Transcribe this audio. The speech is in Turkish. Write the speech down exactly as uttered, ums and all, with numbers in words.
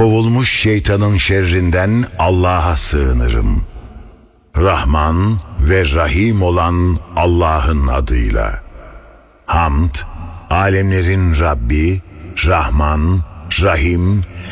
Kovulmuş şeytanın şerrinden Allah'a sığınırım. Rahman ve Rahim olan Allah'ın adıyla. Hamd, alemlerin Rabbi, Rahman, Rahim